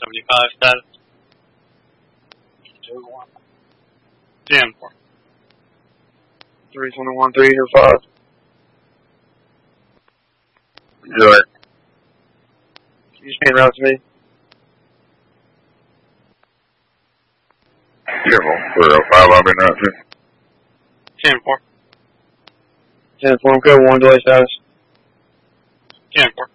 75 status. 10-4. 321, 305. Good. You just came out to me. Careful. 405, I'll be out too. 10-4. 10-4, I'm code 1, delay status. 10-4.